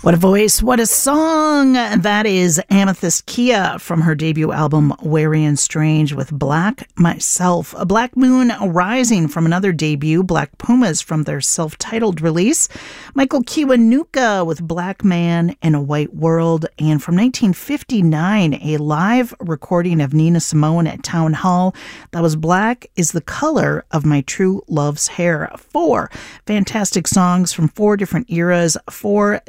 What a voice, what a song. That is Amethyst Kia from her debut album Wary and Strange with Black Myself. A Black Moon Rising from another debut, Black Pumas from their self-titled release. Michael Kiwanuka with Black Man in a White World. And from 1959, a live recording of Nina Simone at Town Hall. That was Black is the Color of My True Love's Hair. 4 fantastic songs from 4 different eras, 4